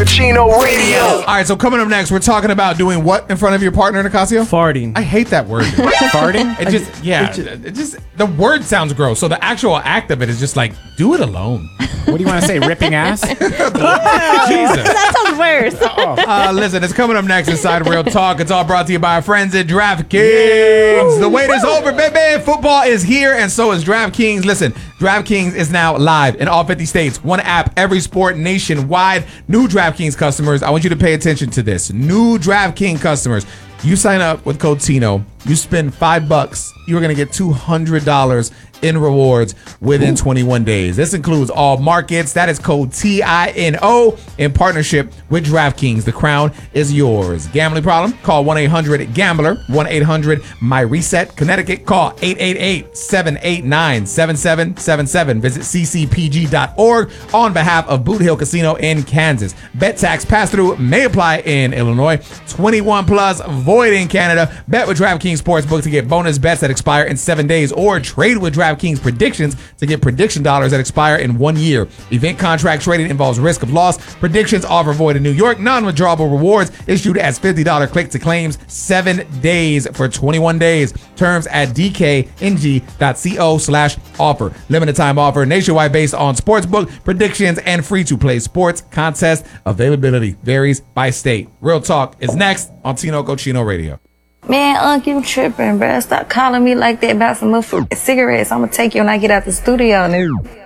Cochino Radio. All right, so coming up next, we're talking about doing what in front of your partner, Nicasio? Farting. I hate that word. Farting? It just the word sounds gross. So the actual act of it is just like, do it alone. What do you want to say? Ripping ass? Jesus. That sounds worse. Listen, it's coming up next inside Real Talk. It's all brought to you by our friends at DraftKings. The wait is over, baby. Football is here, and so is DraftKings. Listen, DraftKings is now live in all 50 states. One app, every sport nationwide. New DraftKings customers, I want you to pay attention to this. New DraftKings customers, you sign up with code TINO. You spend $5, you are going to get $200 in rewards within 21 days. This includes all markets. That is code TINO in partnership with DraftKings. The crown is yours. Gambling problem? Call 1-800-GAMBLER, 1-800-MY-RESET. Connecticut, call 888-789-7777. Visit ccpg.org on behalf of Boot Hill Casino in Kansas. Bet tax pass-through may apply in Illinois. 21 plus, void in Canada. Bet with DraftKings Sportsbook to get bonus bets that expire in 7 days, or trade with DraftKings Predictions to get prediction dollars that expire in 1 year. Event contract trading involves risk of loss. Predictions offer void in New York. Non-withdrawable rewards issued as $50 click to claims. 7 days for 21 days. Terms at dkng.co/offer. Limited time offer. Nationwide based on sportsbook predictions and free-to-play sports contest. Availability varies by state. Real Talk is next on Tino Cochino Radio. Man, Unc, you tripping, bruh. Stop calling me like that about some motherfucking cigarettes. I'm gonna take you when I get out the studio, nigga.